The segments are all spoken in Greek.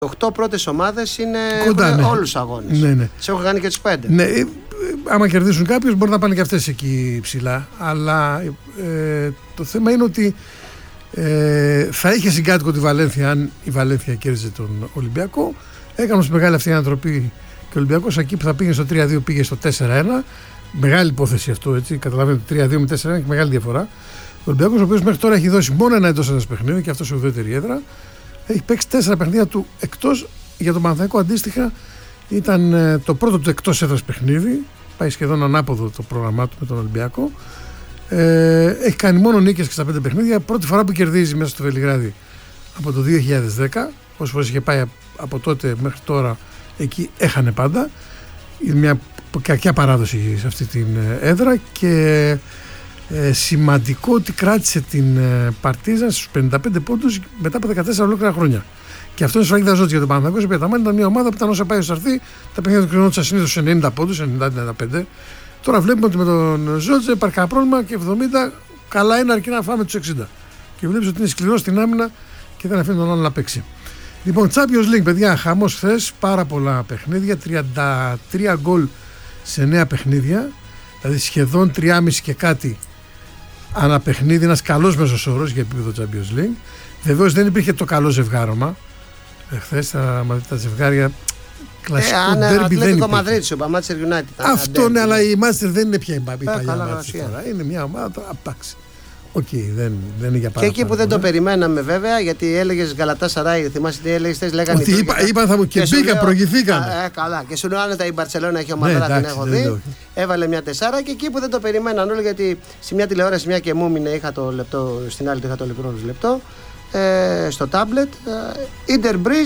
8 πρώτες ομάδες είναι όλους τους αγώνες. Ναι. Σε έχω κάνει και τους 5. Ναι, άμα κερδίσουν κάποιους μπορεί να πάνε και αυτές εκεί ψηλά. Αλλά το θέμα είναι ότι θα είχε συγκάτοικο τη Βαλένθια αν η Βαλένθια κέρδιζε τον Ολυμπιακό. Έκανε όμως μεγάλη αυτή η ανατροπή και ο Ολυμπιακός εκεί που θα πήγε στο 3-2 πήγε στο 4-1. Μεγάλη υπόθεση αυτό, έτσι. Καταλαβαίνετε, 3-2 με 4-1 έχει μεγάλη διαφορά. Ο Ολυμπιακός, ο οποίος μέχρι τώρα έχει δώσει μόνο ένα εντός έδρας παιχνίδι και αυτό σε ουδέτερη έδρα, έχει παίξει 4 παιχνίδια του εκτός. Για τον Παναθηναϊκό αντίστοιχα ήταν το πρώτο του εκτός έδρας παιχνίδι. Πάει σχεδόν ανάποδο το πρόγραμμά του με τον Ολυμπιακό. Έχει κάνει μόνο νίκες και στα 5 παιχνίδια. Πρώτη φορά που κερδίζει μέσα στο Βελιγράδι από το 2010. Όσες φορές είχε πάει από τότε μέχρι τώρα, εκεί έχανε πάντα. Είναι μια κακιά παράδοση σε αυτή την έδρα και σημαντικό ότι κράτησε την Παρτίζαν στους 55 πόντους μετά από 14 ολόκληρα χρόνια. Και αυτό είναι σφραγίδα ζώτη για τον Παναθηναϊκό. Ο Πιαταμάν ήταν μια ομάδα που ήταν όσα πάει ως αρθεί, τα παιχνίδια του κρινόντουσαν συνήθως σε 90 πόντους, 90-95. Τώρα βλέπουμε ότι με τον Ζώτζε υπάρχει κανένα πρόβλημα και 70 καλά είναι αρκεί να φάμε τους 60. Και βλέπεις ότι είναι σκληρό στην άμυνα και δεν αφήνει τον άλλο να παίξει. Λοιπόν, Champions League, παιδιά, χαμός χθες, πάρα πολλά παιχνίδια, 33 γκολ σε 9 παιχνίδια, δηλαδή σχεδόν 3,5 και κάτι ανά παιχνίδι, ένας καλός μέσος όρος για επίπεδο Champions League. Βεβαίως δεν υπήρχε το καλό ζευγάρωμα. Χθες τα ζευγάρια κλασικό ντέρμπι δεν υπήρχε. Μαδρίτη, ο Manchester United. Αυτό ναι, αλλά η Manchester δεν είναι πια η παλιά Manchester τώρα. Είναι μια ομάδα απτάξει. Οκ, δεν είναι για παραπάνω. Και εκεί που δεν το περιμέναμε βέβαια, γιατί έλεγες Γκαλατάσαράι, θυμάσαι τι έλεγες, λέγανε. Ότι είπαν θα μου και μπήκαν, προηγηθήκαν. Καλά, και σου λέω άνετα η Μπαρσελόνα έχει ομάδα, την έχω δει. Έβαλε μια 4 και εκεί που δεν το περιμέναν όλοι, γιατί σε μια τηλεόραση, μια και μου έμεινε, είχα το λεπτό, στην άλλη το είχα το λεπτό, στο τάμπλετ, Ίντερ Μπριζ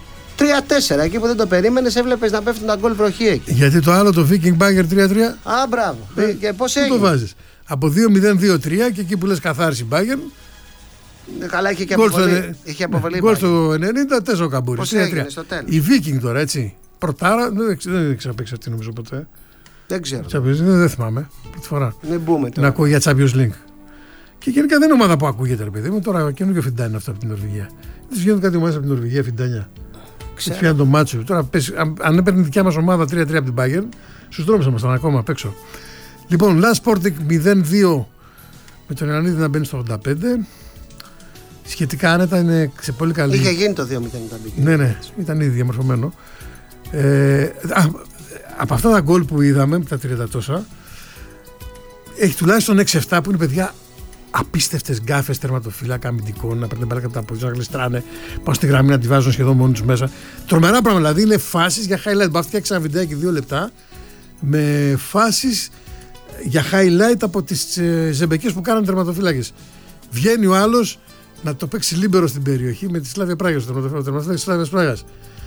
3-4. Εκεί που δεν το περίμενες, έβλεπες να πέφτουν τα γκολ βροχή εκεί. Γιατί το άλλο το Viking Bagger 3-3. Α, μπράβο. Και πώς έγινε. Το βάζεις. Από 2-0-2-3 και εκεί που λες καθάριση Bayern. Καλά, είχε και αποβολή. Γκολ στο 90, 4 καμπούρι. Πώς έγινε στο τέλος. Η Viking τώρα, έτσι. Πρωτάρα, δεν ήξερα παίξει αυτή νομίζω ποτέ. Δεν ξέρω. Δεν θυμάμαι. Πρώτη φορά. Μην μπούμε τώρα. Να ακούω για Champions League. Και γενικά δεν είναι ομάδα που ακούγεται, ρε παιδί μου. Τώρα καινούργιο φιντάνι αυτό από την Νορβηγία. Δεν βγαίνουν κάτι ομάδες από την Νορβηγία, φιντάνια. Έτσι πιάνει το μάτσο. Τώρα πες, αν έπαιρνε η δικιά μας ομάδα 3-3 από την Bayern, στους δρόμους ήμασταν ακόμα απ' έξω. Λοιπόν, Last Sporting 0-2 με τον Ιωαννίδη να μπαίνει στο 85. Σχετικά άνετα, είναι σε πολύ καλή. Είχε γίνει το 2-0 όταν μπήκε. Ναι, ήταν ήδη διαμορφωμένο. Από αυτά τα γκολ που είδαμε, με τα 30 τόσα, έχει τουλάχιστον 6-7 που είναι παιδιά απίστευτες γκάφες τερματοφύλακα αμυντικών, να παίρνουν μπάλα από τα πόδια, να γλιστράνε, πάω στη γραμμή να τη βάζουν σχεδόν μόνοι τους μέσα. Τρομερά πράγματα, δηλαδή είναι φάσεις για highlight. Μπα φτιάξει ένα βιντεάκι 2 λεπτά με φάσεις για highlight από τις ζεμπεκές που κάνουν τερματοφύλακες. Βγαίνει ο άλλος να το παίξει λίμπερο στην περιοχή με τη Σλάβια Πράγας, το τερματοφύλακα της Σλάβιας Πράγας.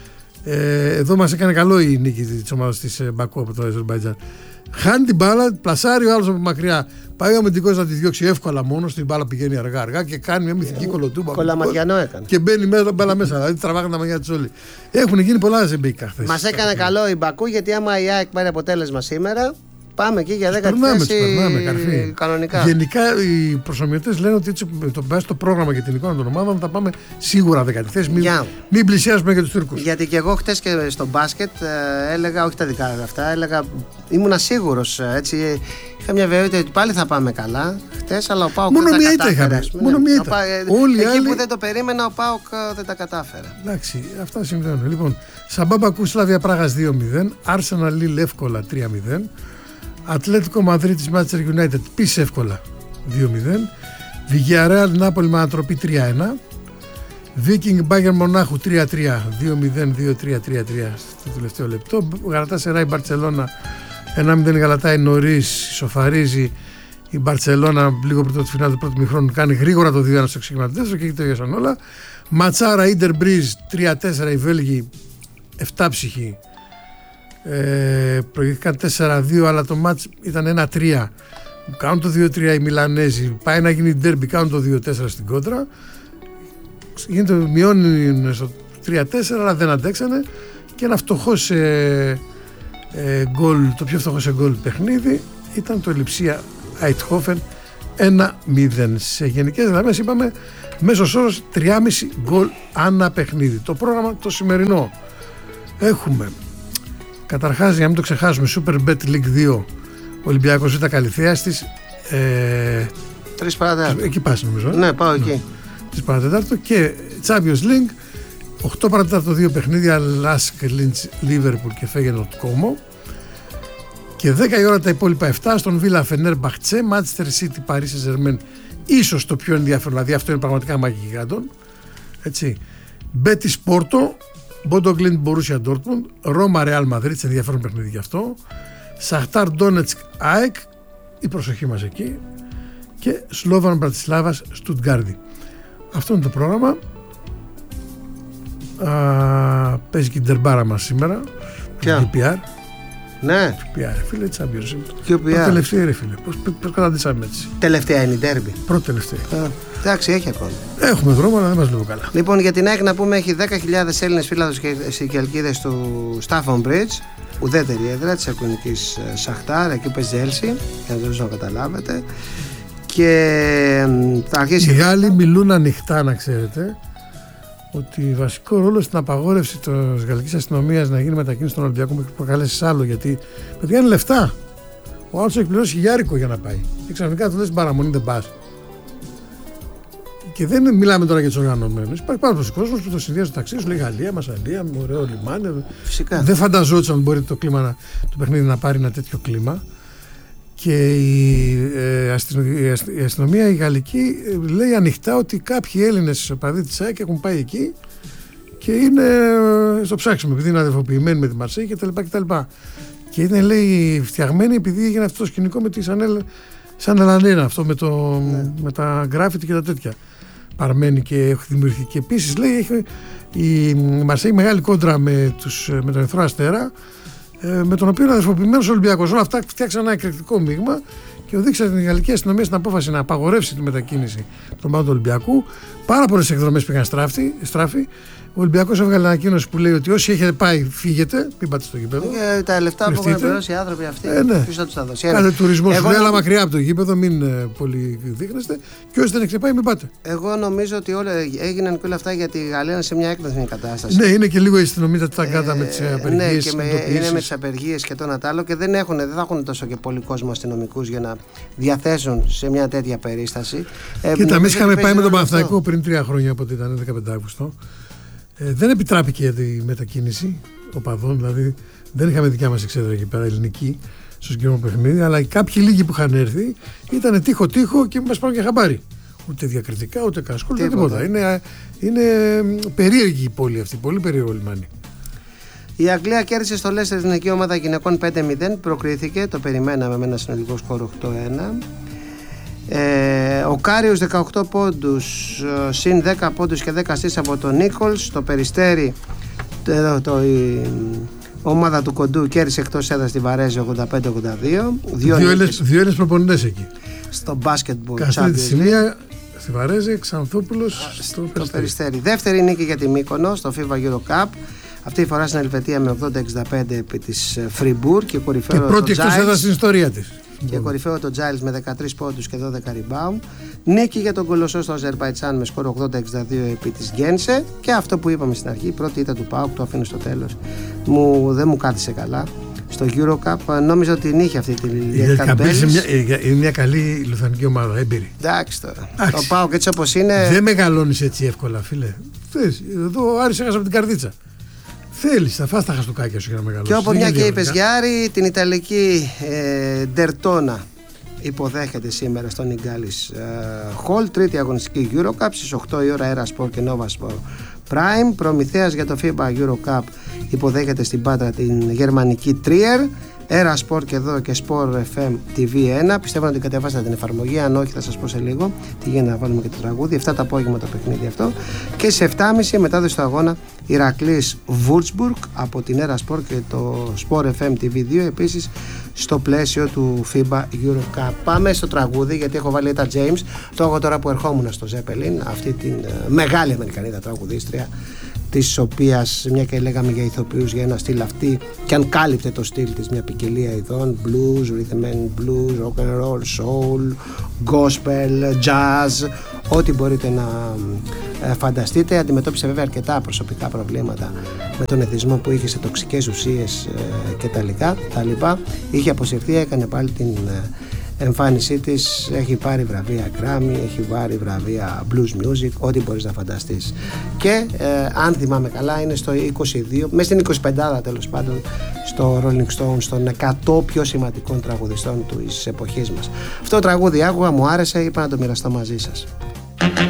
Εδώ μας έκανε καλό η νίκη της ομάδας της Μπακού από το Αζερμπαϊτζάν. Χάνει την μπάλα, πλασάρει ο άλλος από μακριά. Πάει ο αμυντικός να τη διώξει εύκολα μόνος, την μπάλα πηγαίνει αργά-αργά και κάνει μια μυθική κολοτούμπα. Κολαματιανό έκανε. Και μπαίνει μέσα, μπάλα μέσα. Δηλαδή τραβάγανε τα μαγιά της όλοι. Έχουν γίνει πολλά ζεμπέικα χθες. Μας έκανε καλό η Μπακού, γιατί άμα η ΑΕΚ πάρει αποτέλεσμα σήμερα, πάμε εκεί για 10η θέση κανονικά. Γενικά οι προσομοιωτές λένε ότι έτσι το πρόγραμμα και την εικόνα των ομάδων θα πάμε σίγουρα 10η θέση. Μην πλησιάσουμε για τους Τούρκους. Γιατί και εγώ χτες και στο μπάσκετ έλεγα, όχι τα δικά μου αυτά, ήμουνα σίγουρος. Έτσι, είχα μια βεβαιότητα ότι πάλι θα πάμε καλά χτες, αλλά ο ΠΑΟΚ δεν τα κατάφερε. Μόνο μία ήττα. Εκεί που δεν το περίμενα, ο ΠΑΟΚ δεν τα κατάφερε. Εντάξει, αυτά συμβαίνουν. Λοιπόν, Σαμπάμπα Σλάβια Πράγας 2-0, Arsenal Lille εύκολα 3-0. Ατλέτικο Μαδρίτης Manchester United επίσης εύκολα 2-0. Villarreal Νάπολη με ανατροπή 3-1. Viking Bayern Μονάχου 3-3, 2-0, 2-3-3-3 στο τελευταίο λεπτό. Γαλατάσαράι Μπαρτσελώνα 1-0. Γαλατάι νωρίς ισοφαρίζει η Μπαρτσελώνα λίγο πριν το φινάλ του πρώτου μηχρόνου. Κάνει γρήγορα το 2-1 στο ξεκίνημα του δεύτερου και εκεί τελειώσαν όλα. Ματσάρα Ίντερ Μπριζ 3-4, οι Βέλγοι 7ψυχοι. Προηγήθηκαν 4-2, αλλά το μάτς ήταν 1-3. Κάνουν το 2-3 οι Μιλανέζοι. Πάει να γίνει ντέρμπι, κάνουν το 2-4 στην κόντρα. Γίνεται, μειώνει στο 3-4, αλλά δεν αντέξανε. Και ένα φτωχό γκολ, το πιο φτωχό σε γκολ παιχνίδι ήταν το Λειψία Αιτχόφεν 1-0. Σε γενικές γραμμές είπαμε μέσος όρος 3,5 γκολ ανά παιχνίδι. Το πρόγραμμα το σημερινό έχουμε καταρχάς, για να μην το ξεχάσουμε, Super Bet League 2, Ολυμπιακός Β' Καλυθέας της 3 παρατέταρτο. Εκεί πας νομίζω. Ναι, πάω εκεί. 3 παρατέταρτο και Champions League 8 παρατέταρτο 2 παιχνίδια, Lask, Linz, Liverpool και Feyenoord Como. Και 10 η ώρα τα υπόλοιπα 7 στον Villa Fenerbahce, Manchester City, Paris Saint-Germain, ίσως το πιο ενδιαφέρον, δηλαδή αυτό είναι πραγματικά μάχη γιγάντων. Έτσι. Betis Porto, Bodo Glimt Borussia Dortmund, Roma Real Madrid, σε ενδιαφέρον παιχνίδι γι' αυτό. Shakhtar Donetsk ΑΕΚ, η προσοχή μας εκεί. Και Slovan Bratislava Stuttgart. Αυτό είναι το πρόγραμμα. Παίζει και η ντερμπάρα μας σήμερα. Ποια? QPR. Ναι. QPR, φίλε, Championship. QPR. Πρώτη τελευταία, ρε φίλε. Πώς καταντήσαμε έτσι. Τελευταία είναι η ντέρμπι. Πρώτη τελευταία. Εντάξει, έχει ακόμα. Έχουμε δρόμο, αλλά δεν μας λέω καλά. Λοιπόν, για την ΑΕΚ να πούμε, έχει 10.000 Έλληνες φίλαθλους και κελκίδες του Stafford Bridge. Ουδέτερη έδρα της Ακρονικής Σαχτάρ, εκεί παίζει Έλση, για να το καταλάβετε. Και θα αρχίσει. Οι Γάλλοι μιλούν ανοιχτά, να ξέρετε, ότι βασικό ρόλο στην απαγόρευση της γαλλικής αστυνομίας να γίνει μετακίνηση των Ολυμπιακών που έχει προκαλέσει άλλο, γιατί παιδιά είναι λεφτά. Ο άλλος έχει πληρώσει χιλιάρικο για να πάει. Και ξαφνικά του λες παραμονή, δεν πας. Και δεν μιλάμε τώρα για τους οργανωμένους. Υπάρχει πάρα πολλοί κόσμος που το συνδυάζει στο ταξί, σου λέει Γαλλία, Μασσαλία, ωραίο λιμάνι. Φυσικά. Δεν φανταζόταν ότι μπορεί το παιχνίδι να πάρει ένα τέτοιο κλίμα. Και η αστυνομία η γαλλική λέει ανοιχτά ότι κάποιοι Έλληνες οπαδοί της ΑΕΚ έχουν πάει εκεί και είναι στο ψάξιμο, επειδή είναι αδερφοποιημένοι με τη Μαρσέη κτλ. Και είναι, λέει, φτιαγμένοι επειδή έγινε αυτό το σκηνικό με τη Σαν Ελανίνα, αυτό με τα γκράφιτι και τα τέτοια. Παρμένει και έχει δημιουργηθεί. Και επίσης λέει έχει η Μαρσέη μεγάλη κόντρα με τον Ερυθρό Αστέρα, με τον οποίο είναι αδερφοποιημένος Ολυμπιακός. Όλα αυτά φτιάξαν ένα εκρηκτικό μείγμα και οδήγησαν την γαλλική αστυνομία στην απόφαση να απαγορεύσει τη μετακίνηση των πάντων του Ολυμπιακού. Πάρα πολλές εκδρομές πήγαν στράφη. Ο Ολυμπιακός έβγαλε ανακοίνωση που λέει ότι όσοι έχετε πάει, φύγετε, μην πάτε στο γήπεδο. Και τα λεφτά που έχουν πληρώσει οι άνθρωποι αυτοί, ναι. ποιος θα τους τα δώσει. Κάντε τουρισμό σου, αλλά μακριά από το γήπεδο, μην πολύ δείχνεστε. Και όσοι δεν έχετε πάει, μην πάτε. Εγώ νομίζω ότι όλα έγιναν και όλα αυτά γιατί η Γαλλία είναι σε μια έκταση κατάσταση. Ναι, είναι και λίγο η αστυνομία τα κάτω με τις απεργίες. Ναι, και είναι με τις απεργίες και το ένα τ' άλλο και δεν θα έχουν τόσο και πολύ κόσμο αστυνομικούς για να διαθέσουν σε μια τέτοια περίσταση. Κοίτα, εμείς είχαμε πάει με τον Παναθηναϊκό πριν 3 χρόνια, από ότι ήταν 15 Αύγουστο. Δεν επιτράπηκε η μετακίνηση οπαδών, δηλαδή δεν είχαμε δικιά μας εξέδρα εκεί πέρα ελληνική στο συγκεκριμένο παιχνίδι, αλλά κάποιοι λίγοι που είχαν έρθει ήταν τείχο και μας πάρουν και χαμπάρι. Ούτε διακριτικά, ούτε κασκόλ, ούτε τίποτα. Είναι περίεργη η πόλη αυτή, πολύ περίεργο λιμάνι. Η Αγγλία κέρδισε στο Λέστερ την εθνική ομάδα γυναικών 5-0, προκρίθηκε, το περιμέναμε με ένα συνολικό σκορ 8-1. Ο Κάριος 18 πόντους συν 10 πόντους και 10 assist από τον Νίκολς. Το Περιστέρι, η ομάδα του Κοντού, κέρδισε εκτός έδρας τη Βαρέζη 85-82. Δύο Έλληνες προπονητές εκεί. Στο basketball Καστρί τη Σημεία, στη Βαρέζη, Ξανθόπουλος στο Περιστέρι. Δεύτερη νίκη για τη Μύκονο στο FIBA Euro Cup. Αυτή η φορά στην Ελβετία με 80-65 επί της Φριμπουρ και κορυφαίο. Και πρώτη εκτός έδρας στην ιστορία της. Και κορυφαίο το Giles με 13 πόντους και 12 rebound. Νίκη για τον Κολοσσό στο Αζερμπαϊτζάν με σκορ 80-62 επί της Γκένσε. Και αυτό που είπαμε στην αρχή, η πρώτη ήττα του ΠΑΟΚ, το αφήνω στο τέλος. Δεν μου κάθισε καλά. Στο Eurocup νόμιζα ότι την είχε αυτή τη είναι μια καλή λουθανική ομάδα, έμπειρη. Εντάξει τώρα. Το ΠΑΟΚ έτσι όπως είναι. Δεν μεγαλώνεις έτσι εύκολα, φίλε. Εδώ ο Άρης έχασε από την καρδίτσα. Θέλεις, θα φας τα χαστούκάκια σου για να μεγαλώσεις. Και όπως μια και είπες Γιάρη, την Ιταλική Ντερτόνα υποδέχεται σήμερα στο Νιγκάλης Hall, τρίτη αγωνιστική Eurocup στις 8 η ώρα, Erasport και Novasport Prime. Προμηθέας για το FIBA Eurocup υποδέχεται στην Πάτρα την γερμανική Trier. Erasport και εδώ και Sport FM TV1. Πιστεύω να την κατεβάσετε την εφαρμογή. Αν όχι, θα σας πω σε λίγο τι γίνεται, να βάλουμε και το τραγούδι. 7 το απόγευμα το παιχνίδι αυτό. Και σε 7.30 μετάδοση του αγώνα Ηρακλής Würzburg από την Erasport και το Sport FM TV2. Επίσης στο πλαίσιο του FIBA Euro Cup. Πάμε στο τραγούδι γιατί έχω βάλει τα James. Το έχω τώρα που ερχόμουν στο Zeppelin, αυτή την μεγάλη Αμερικανίδα τραγουδίστρια. της οποίας, μια και λέγαμε για ηθοποιούς, για ένα στυλ, αυτή και αν κάλυπτε το στυλ της μια ποικιλία ειδών, blues, rhythm and blues, rock and roll, soul, gospel, jazz, ό,τι μπορείτε να φανταστείτε. Αντιμετώπισε βέβαια αρκετά προσωπικά προβλήματα με τον εθισμό που είχε σε τοξικές ουσίες και τα λοιπά. Είχε αποσυρθεί, έκανε πάλι την εμφάνισή της, έχει πάρει βραβεία Grammy, έχει πάρει βραβεία Blues Music, ό,τι μπορείς να φανταστείς. Και αν θυμάμαι καλά, είναι στο 22, μέσα στην 25 τέλος πάντων, στο Rolling Stones, των 100 πιο σημαντικών τραγουδιστών της εποχής μας. Αυτό το τραγούδι άκουγα, μου άρεσε, είπα να το μοιραστώ μαζί σας.